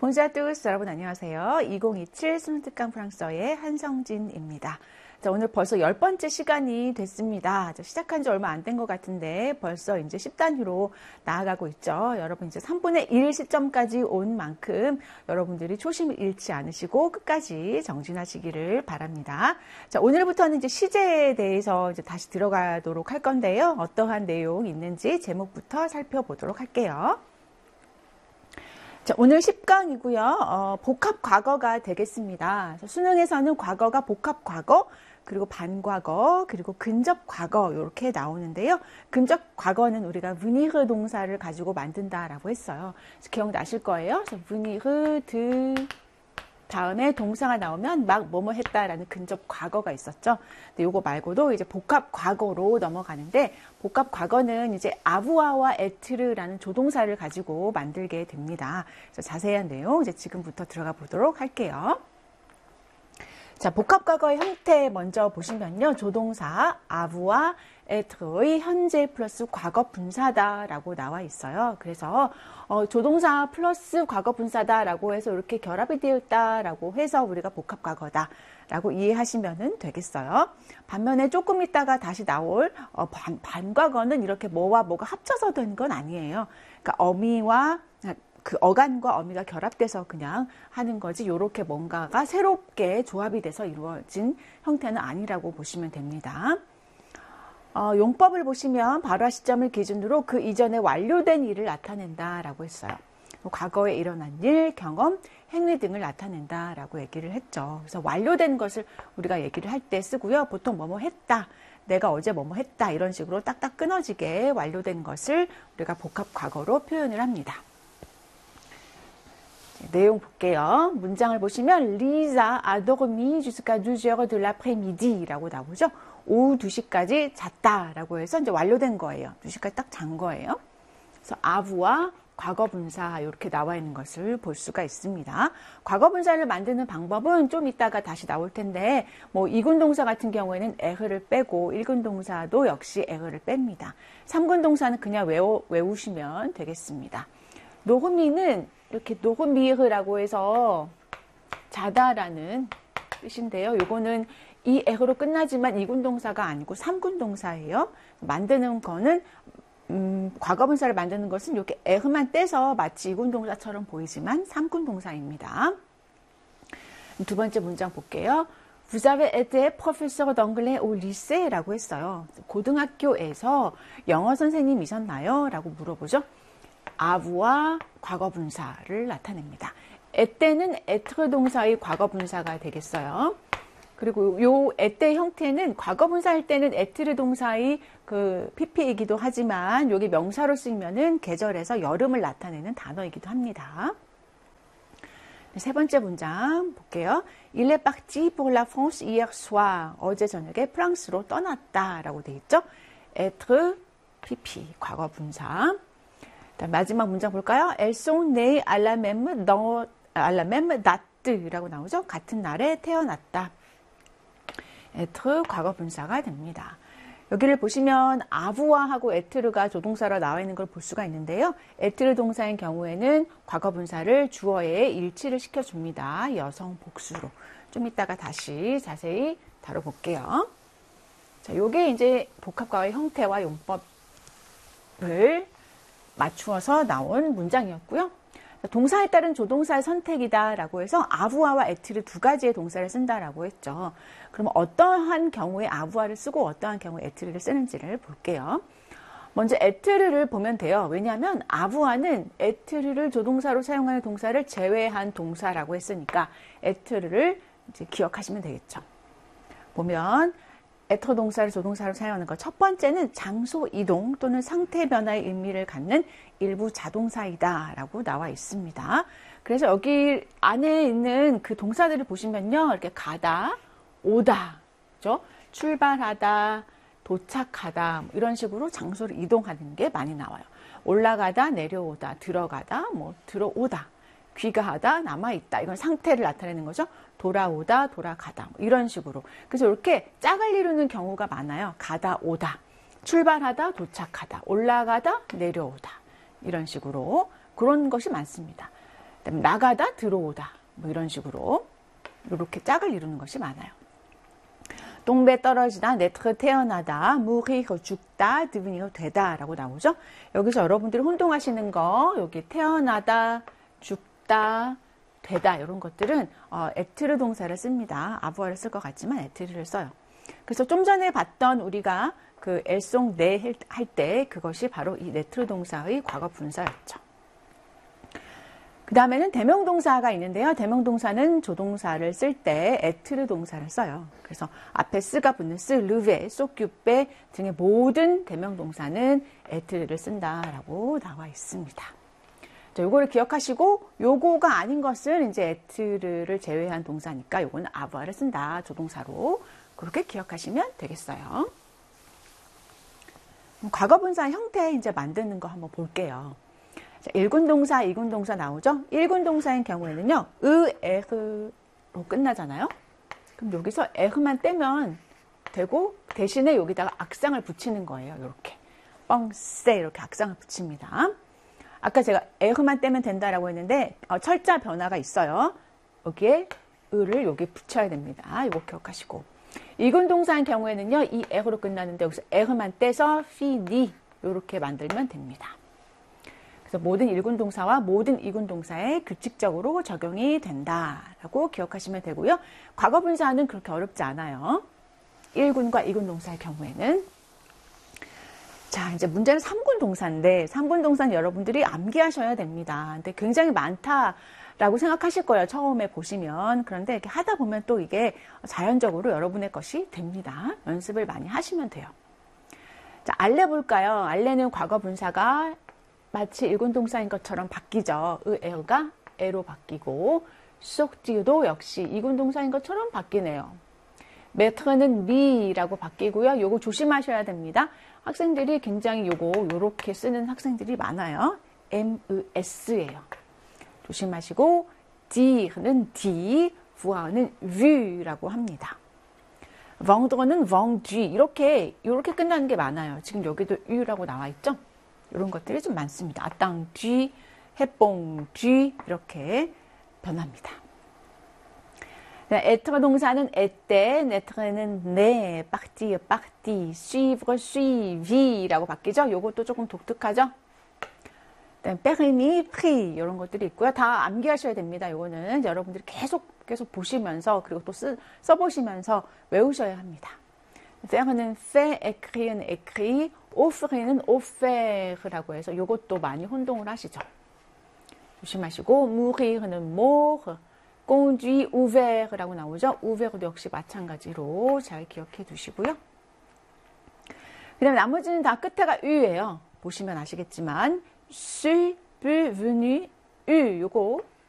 본주아 tous 여러분 안녕하세요. 2027 수능특강 프랑스어의 한성진입니다. 자, 오늘 벌써 10번째 시간이 됐습니다. 시작한 지 얼마 안 된 것 같은데 벌써 이제 10단위로 나아가고 있죠. 여러분 이제 3분의 1 시점까지 온 만큼 여러분들이 초심을 잃지 않으시고 끝까지 정진하시기를 바랍니다. 자, 오늘부터는 이제 시제에 대해서 이제 다시 들어가도록 할 건데요. 어떠한 내용이 있는지 제목부터 살펴보도록 할게요. 자, 오늘 10강이고요. 복합 과거가 되겠습니다. 수능에서는 과거가 복합 과거, 그리고 반과거, 그리고 근접 과거 이렇게 나오는데요. 근접 과거는 우리가 venir 동사를 가지고 만든다라고 했어요. 기억나실 거예요. 그래서 venir de 다음에 동사가 나오면 막 뭐뭐 했다라는 근접 과거가 있었죠. 근데 요거 말고도 이제 복합 과거로 넘어가는데 복합 과거는 이제 아부아와 에트르라는 조동사를 가지고 만들게 됩니다. 그래서 자세한 내용 이제 지금부터 들어가 보도록 할게요. 자, 복합 과거의 형태 먼저 보시면요. 조동사 아부와 에트르의 현재 플러스 과거 분사다라고 나와 있어요. 그래서 조동사 플러스 과거 분사다라고 해서 이렇게 결합이 되어 있다라고 해서 우리가 복합 과거다라고 이해하시면 되겠어요. 반면에 조금 있다가 다시 나올 반과거는 이렇게 뭐와 뭐가 합쳐서 된 건 아니에요. 그러니까 어미와 그 어간과 어미가 결합돼서 그냥 하는 거지 요렇게 뭔가가 새롭게 조합이 돼서 이루어진 형태는 아니라고 보시면 됩니다. 용법을 보시면 발화 시점을 기준으로 그 이전에 완료된 일을 나타낸다라고 했어요. 과거에 일어난 일, 경험, 행위 등을 나타낸다라고 얘기를 했죠. 그래서 완료된 것을 우리가 얘기를 할 때 쓰고요. 보통 뭐뭐 했다, 내가 어제 뭐뭐 했다 이런 식으로 딱딱 끊어지게 완료된 것을 우리가 복합 과거로 표현을 합니다. 내용 볼게요. 문장을 보시면 Lisa a dormi jusqu'à 12h de l'après-midi 라고 나오죠. 오후 2시까지 잤다라고 해서 이제 완료된 거예요. 2시까지 딱 잔 거예요. 그래서 아부와 과거 분사 이렇게 나와 있는 것을 볼 수가 있습니다. 과거 분사를 만드는 방법은 좀 이따가 다시 나올 텐데 뭐 2군 동사 같은 경우에는 에흐를 빼고 1군 동사도 역시 에흐를 뺍니다. 3군 동사는 그냥 외우시면 되겠습니다. 노흐미는 이렇게 노흐미흐라고 해서 자다라는 뜻인데요. 요거는 이 에흐로 끝나지만 2군 동사가 아니고 3군 동사예요. 만드는 거는 과거 분사를 만드는 것은 이렇게 에흐만 떼서 마치 2군 동사처럼 보이지만 3군 동사입니다. 두 번째 문장 볼게요. Vous avez été professeur d'anglais au lycée? 라고 했어요. 고등학교에서 영어 선생님이셨나요? 라고 물어보죠. 아부와 과거 분사를 나타냅니다. 에때는 에트르 동사의 과거 분사가 되겠어요. 그리고 요 에때 형태는 과거 분사할 때는 에트르 동사의 그 PP이기도 하지만 여기 명사로 쓰이면은 계절에서 여름을 나타내는 단어이기도 합니다. 세 번째 문장 볼게요. Il est parti pour la France hier soir. 어제 저녁에 프랑스로 떠났다라고 돼 있죠. être PP 과거 분사. 마지막 문장 볼까요? Elles sont nées à la même date라고 나오죠. 같은 날에 태어났다. être 과거 분사가 됩니다. 여기를 보시면 아부와하고 에트르가 조동사로 나와 있는 걸 볼 수가 있는데요. 에트르 동사인 경우에는 과거 분사를 주어에 일치를 시켜줍니다. 여성 복수로. 좀 이따가 다시 자세히 다뤄볼게요. 자, 요게 이제 복합과의 형태와 용법을 맞추어서 나온 문장이었고요. 동사에 따른 조동사의 선택이다라고 해서 아부아와 에트르 두 가지의 동사를 쓴다라고 했죠. 그럼 어떠한 경우에 아부아를 쓰고 어떠한 경우에 에트르를 쓰는지를 볼게요. 먼저 에트르를 보면 돼요. 왜냐하면 아부아는 에트르를 조동사로 사용하는 동사를 제외한 동사라고 했으니까 에트르를 이제 기억하시면 되겠죠. 보면 에터 동사를 조동사로 사용하는 것. 첫 번째는 장소 이동 또는 상태 변화의 의미를 갖는 일부 자동사이다 라고 나와 있습니다. 그래서 여기 안에 있는 그 동사들을 보시면요. 이렇게 가다, 오다, 그죠? 출발하다, 도착하다 이런 식으로 장소를 이동하는 게 많이 나와요. 올라가다, 내려오다, 들어가다, 뭐 들어오다. 귀가하다, 남아있다. 이건 상태를 나타내는 거죠. 돌아오다, 돌아가다. 이런 식으로. 그래서 이렇게 짝을 이루는 경우가 많아요. 가다, 오다. 출발하다, 도착하다. 올라가다, 내려오다. 이런 식으로. 그런 것이 많습니다. 그다음에 나가다, 들어오다. 뭐 이런 식으로 이렇게 짝을 이루는 것이 많아요. 동배 떨어지다, 네트르 태어나다, 무리 죽다, 드브니어 되다 라고 나오죠. 여기서 여러분들이 혼동하시는 거, 여기 태어나다, 죽다, 되다 이런 것들은 에트르 동사를 씁니다. 아부아를 쓸 것 같지만 에트르를 써요. 그래서 좀 전에 봤던 우리가 그 엘송 네 할 때 그것이 바로 이 네트르 동사의 과거 분사였죠. 그 다음에는 대명동사가 있는데요. 대명동사는 조동사를 쓸 때 에트르 동사를 써요. 그래서 앞에 쓰가 붙는 스, 르베, 소큐페 등의 모든 대명동사는 에트르를 쓴다라고 나와 있습니다. 자, 요거를 기억하시고 요거가 아닌 것은 이제 에트르를 제외한 동사니까 요거는 아부아를 쓴다. 조동사로 그렇게 기억하시면 되겠어요. 과거분사 형태 이제 만드는 거 한번 볼게요. 자, 1군 동사, 2군 동사 나오죠? 1군 동사인 경우에는요, 에흐로 끝나잖아요? 그럼 여기서 에흐만 떼면 되고, 대신에 여기다가 악상을 붙이는 거예요. 이렇게. 뻥세, 이렇게 악상을 붙입니다. 아까 제가 에흐만 떼면 된다라고 했는데, 철자 변화가 있어요. 여기에 을을 여기 붙여야 됩니다. 이거 기억하시고. 2군 동사인 경우에는요, 이 에흐로 끝나는데, 여기서 에흐만 떼서 피니, 이렇게 만들면 됩니다. 그래서 모든 1군 동사와 모든 2군 동사에 규칙적으로 적용이 된다라고 기억하시면 되고요. 과거 분사는 그렇게 어렵지 않아요. 1군과 2군 동사의 경우에는. 자, 이제 문제는 3군 동사인데 3군 동사는 여러분들이 암기하셔야 됩니다. 근데 굉장히 많다라고 생각하실 거예요. 처음에 보시면. 그런데 이렇게 하다 보면 또 이게 자연적으로 여러분의 것이 됩니다. 연습을 많이 하시면 돼요. 자, 알레 볼까요? 알레는 과거 분사가 마치 1군 동사인 것처럼 바뀌죠. 에어가 에로 바뀌고 속지도 역시 2군 동사인 것처럼 바뀌네요. 메트는 미라고 바뀌고요. 요거 조심하셔야 됩니다. 학생들이 굉장히 요렇게 쓰는 학생들이 많아요. MES예요. 조심하시고 디는 디, 부하는 vu라고 합니다. vendre는 vendu 이렇게 끝나는 게 많아요. 지금 여기도 u라고 나와 있죠? 이런 것들이 좀 많습니다. attendre, répondre 이렇게 변합니다. être 동사는 être, naire는 ne, partir, parti, suivre, suivi라고 바뀌죠. 이것도 조금 독특하죠. permis, pris 이런 것들이 있고요. 다 암기하셔야 됩니다. 이거는 여러분들이 계속 보시면서 그리고 또 써보시면서 외우셔야 합니다. faire는 fait, écrire는 écrit, offrir는 offer라고 해서 이것도 많이 혼동을 하시죠. 조심하시고 mourir는 mort, conduit, ouvert라고 나오죠. ouvert도 역시 마찬가지로 잘 기억해 두시고요. 그 다음에 나머지는 다 끝에가 u예요. 보시면 아시겠지만 suis, pu, venu, u 요거